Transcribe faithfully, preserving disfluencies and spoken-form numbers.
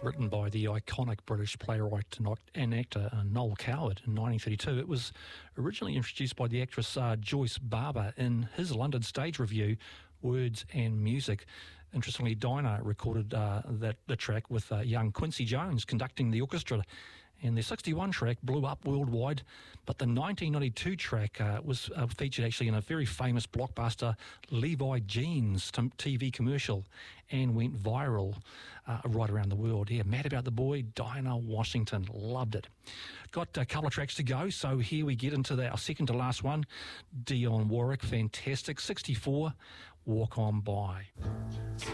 written by the iconic British playwright and actor uh, Noel Coward in nineteen thirty-two. It was originally introduced by the actress uh, Joyce Barber in his London stage review, Words and Music. Interestingly, Dinah recorded uh, that the track with uh, young Quincy Jones conducting the orchestra, and the sixty-one track blew up worldwide, but the nineteen ninety-two track uh, was uh, featured actually in a very famous blockbuster Levi Jeans T V commercial and went viral uh, right around the world. Yeah, Mad About the Boy, Dinah Washington, loved it. Got a couple of tracks to go, so here we get into the, our second to last one. Dionne Warwick, fantastic, sixty-four, Walk On By.